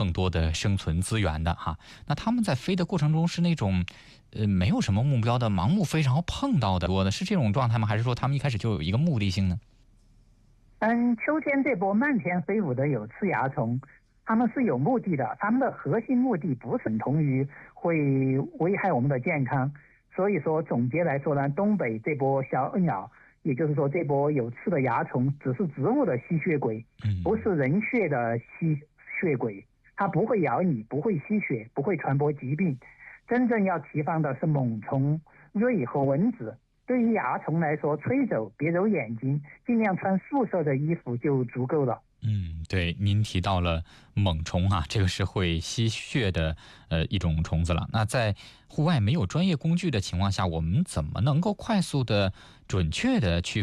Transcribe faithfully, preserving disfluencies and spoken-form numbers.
更多的生存资源的哈。那他们在飞的过程中是那种呃没有什么目标的盲目飞，然后碰到的多的是这种状态吗？还是说他们一开始就有一个目的性呢？ 嗯，秋天这波漫天飞舞的有刺蚜虫，他们是有目的的，他们的核心目的不等同于会危害我们的健康。所以说总结来说呢，东北这波小鸟，也就是说这波有刺的蚜虫只是植物的吸血鬼，不是人血的吸血鬼，它不会咬你，不会吸血，不会传播疾病。真正要提防的是猛虫、蚋和蚊子。对于蚜虫来说，吹走别揉眼睛，尽量穿素色的衣服就足够了。 嗯，对，您提到了猛虫啊，这个是会吸血的呃一种虫子了。那在户外没有专业工具的情况下，我们怎么能够快速的、准确的去